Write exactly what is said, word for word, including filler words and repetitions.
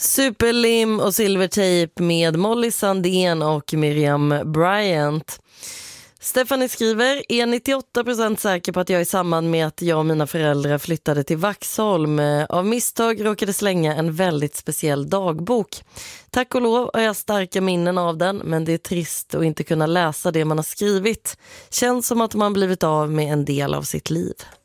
Superlim och Silvertape med Molly Sandén och Miriam Bryant. Stephanie skriver, är nittioåtta procent säker på att jag i samband med att jag och mina föräldrar flyttade till Vaxholm av misstag råkade slänga en väldigt speciell dagbok. Tack och lov har jag starka minnen av den, men det är trist att inte kunna läsa det man har skrivit. Känns som att man blivit av med en del av sitt liv.